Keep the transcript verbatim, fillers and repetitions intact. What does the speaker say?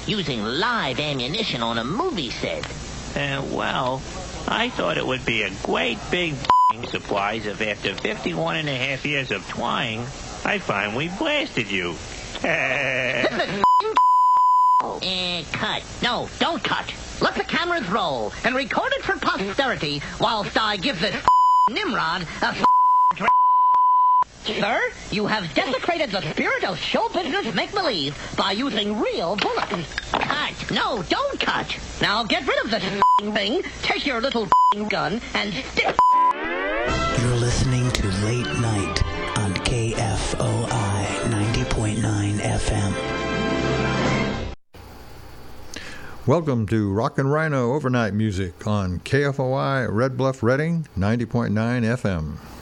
using live ammunition on a movie set. Uh, well, I thought it would be a great big surprise if after fifty-one and a half years of trying, I finally blasted you. Eh, cut. No, don't cut. Let the cameras roll and record it for posterity whilst I give this Nimrod a Sir, you have desecrated the spirit of show business make-believe by using real bullets. Cut. No, don't cut. Now get rid of this thing, take your little gun, and stick. You're listening to Late Night on K F O I ninety point nine F M. Welcome to Rock and Rhino Overnight Music on K F O I Red Bluff Redding ninety point nine F M.